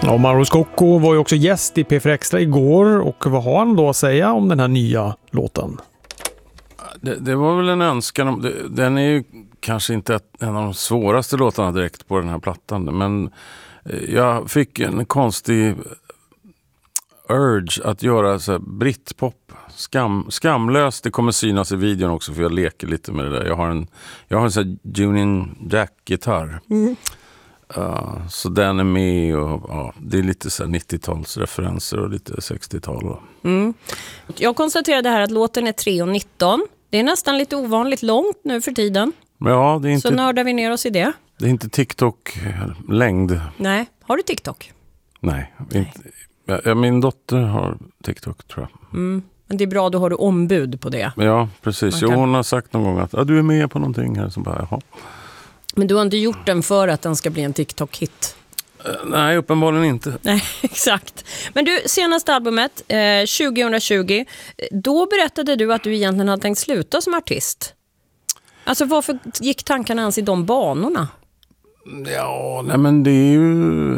Ja, Mauro Scocco var ju också gäst i P4 Extra igår, och vad har han då att säga om den här nya låten? Det var väl en önskan. Den är ju kanske inte en av de svåraste låtarna direkt på den här plattan, men jag fick en konstig urge att göra så här britpop, skamlöst. Det kommer synas i videon också, för jag leker lite med det där. Jag har en sån här Union Jack-gitarr. Så den är med, och det är lite så här 90-talsreferenser och lite 60-tal. Jag konstaterade här att låten är 3:19. Det är nästan lite ovanligt långt nu för tiden. Ja, det är inte, så nördar vi ner oss i det. Det är inte TikTok-längd. Nej, har du TikTok? Nej. Inte. Min dotter har TikTok, tror jag. Men det är bra, då har du ombud på det. Ja, precis. Hon har sagt någon gång att du är med på någonting här. Så bara, jaha. Men du har inte gjort den för att den ska bli en TikTok-hit? Nej, uppenbarligen inte. Nej, exakt. Men du, senaste albumet, 2020, då berättade du att du egentligen hade tänkt sluta som artist. Alltså varför gick tankarna ens i de banorna? Ja, nej men det är ju...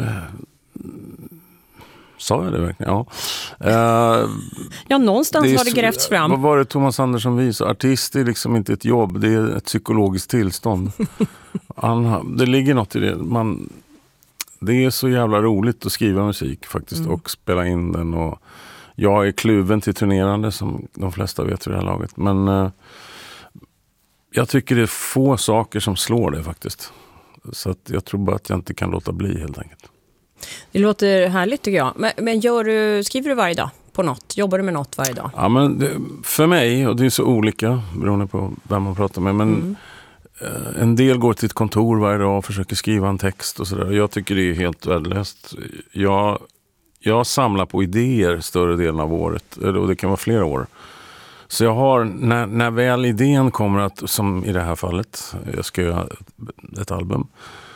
Sa jag det verkligen? Ja. Ja, någonstans har det grävts fram. Vad var det Thomas Andersson visade? Artist är liksom inte ett jobb, det är ett psykologiskt tillstånd. Det ligger något i det. Det är så jävla roligt att skriva musik faktiskt och spela in den. Och jag är kluven till turnerande, som de flesta vet vid det här laget. Men jag tycker det är få saker som slår det faktiskt. Så att jag tror bara att jag inte kan låta bli helt enkelt. Det låter härligt tycker jag. Men skriver du varje dag på något? Jobbar du med något varje dag? Ja, men för mig, och det är så olika beroende på vem man pratar med, men en del går till ett kontor varje dag och försöker skriva en text och sådär. Jag tycker det är helt värdelöst. Jag samlar på idéer större delen av året, och det kan vara flera år. Så jag har, när väl idén kommer att, som i det här fallet, jag ska göra ett album,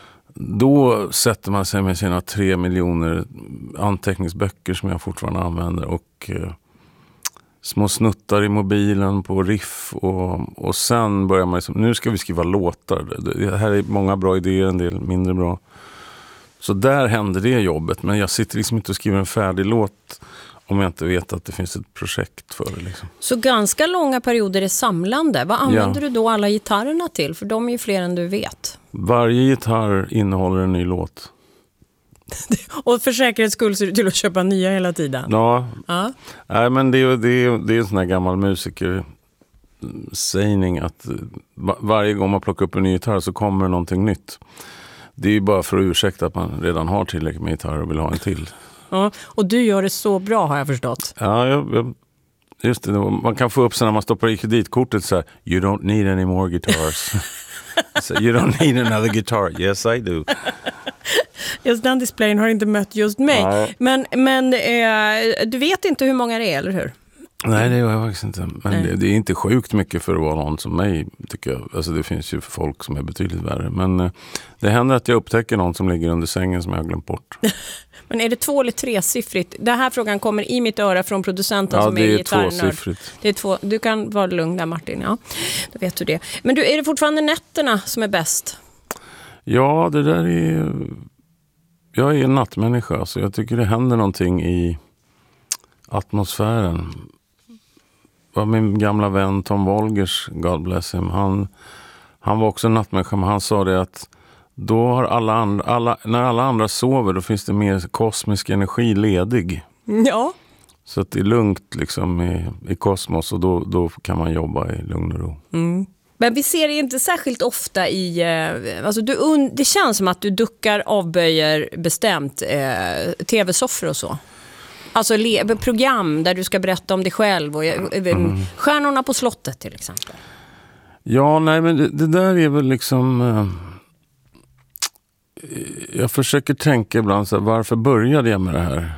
då sätter man sig med sina 3 miljoner anteckningsböcker som jag fortfarande använder, och små snuttar i mobilen på riff, och sen börjar man liksom, nu ska vi skriva låtar. Det här är många bra idéer, en del mindre bra. Så där händer det jobbet, men jag sitter liksom inte och skriver en färdig låt om jag inte vet att det finns ett projekt för det. Liksom. Så ganska långa perioder är samlande. Vad använder du då alla gitarrerna till? För de är ju fler än du vet. Varje gitarr innehåller en ny låt. Och för säkerhets skull ser du till att köpa nya hela tiden. Ja. Nej, men det är en sån här gammal musikersägning att varje gång man plockar upp en ny gitarr så kommer någonting nytt. Det är ju bara för att ursäkta att man redan har tillräckligt med gitarr och vill ha en till. Ja, och du gör det så bra, har jag förstått. Ja, just det. Man kan få upp så när man stoppar i kreditkortet så här: you don't need any more guitars. So, you don't need another guitar. Yes, I do. Just den displayen har inte mött just mig. Nej. Men du vet inte hur många det är, eller hur? Nej, det gör jag faktiskt inte. Men det är inte sjukt mycket för att vara någon som mig, tycker jag. Alltså det finns ju folk som är betydligt värre. Men det händer att jag upptäcker någon som ligger under sängen som jag har glömt bort. Men är det 2 eller 3-siffrigt? Den här frågan kommer i mitt öra från producenten som är gitarrnörd. Ja, det är 2-siffrigt. Det är 2. Du kan vara lugn där, Martin. Ja, då vet du det. Men är det fortfarande nätterna som är bäst? Ja, det där är... Jag är en nattmänniska, så jag tycker det händer någonting i atmosfären. Var min gamla vän Tom Wolgers, God bless him, han var också en nattmänniska, men han sa det att då har när alla andra sover, då finns det mer kosmisk energi ledig. Ja. Så att det är lugnt liksom i kosmos, och då kan man jobba i lugn och ro. Men vi ser det inte särskilt ofta i... Alltså det känns som att du avböjer bestämt tv-soffor och så. Alltså program där du ska berätta om dig själv och Stjärnorna på slottet till exempel. Ja, nej, men det där är väl liksom... jag försöker tänka ibland så här, varför började jag med det här?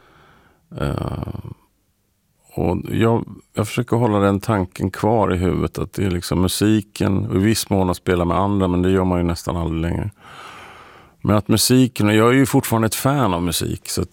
Och jag försöker hålla den tanken kvar i huvudet, att det är liksom musiken, och i viss mån att spela med andra, men det gör man ju nästan aldrig längre. Men att musiken, och jag är ju fortfarande ett fan av musik, så att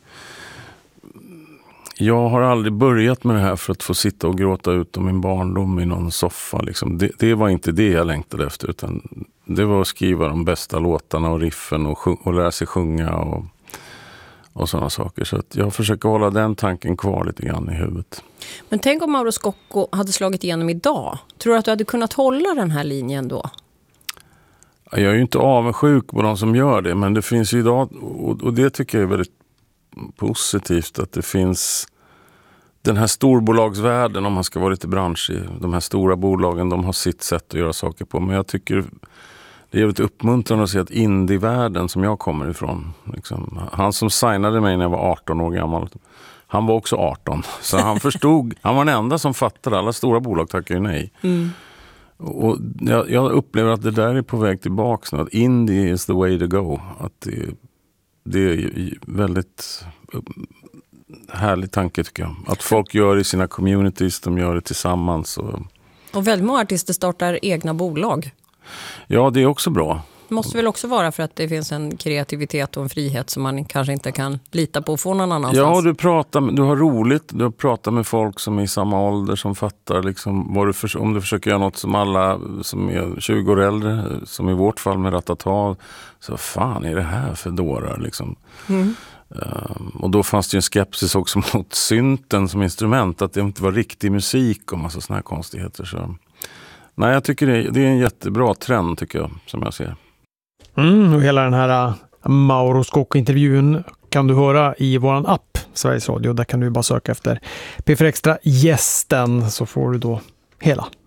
jag har aldrig börjat med det här för att få sitta och gråta ut om min barndom i någon soffa. Liksom. Det var inte det jag längtade efter, utan det var att skriva de bästa låtarna och riffen och lära sig sjunga. och sådana saker. Så att jag försöker hålla den tanken kvar lite grann i huvudet. Men tänk om Mauro Scocco hade slagit igenom idag. Tror du att du hade kunnat hålla den här linjen då? Jag är ju inte avundsjuk på de som gör det, men det finns ju idag, och det tycker jag är väldigt positivt, att det finns den här storbolagsvärlden, om man ska vara lite branschig. De här stora bolagen, de har sitt sätt att göra saker på, men jag tycker det är väldigt uppmuntrande att se att indie-världen som jag kommer ifrån, liksom, han som signade mig när jag var 18 år gammal, han var också 18, så han förstod, han var den enda som fattade, alla stora bolag tackar ju nej. Och jag upplever att det där är på väg tillbaka nu, att indie is the way to go, att det är väldigt härlig tanke tycker jag, att folk gör det i sina communities, de gör det tillsammans. Och väldigt många artister startar egna bolag. Ja, det är också bra. Det måste väl också vara för att det finns en kreativitet och en frihet som man kanske inte kan lita på att få någon annanstans. Ja, du har roligt. Du pratar med folk som är i samma ålder som fattar liksom, om du försöker göra något som alla som är 20 år äldre, som i vårt fall med Ratata, så fan är det här för dårar liksom. Och då fanns det ju en skepsis också mot synten som instrument, att det inte var riktig musik och massa såna här konstigheter. Så nej, jag tycker det är en jättebra trend tycker jag, som jag ser. Och hela den här Mauro Scocco-intervjun kan du höra i våran app Sveriges Radio. Där kan du bara söka efter P4 Extra gästen, så får du då hela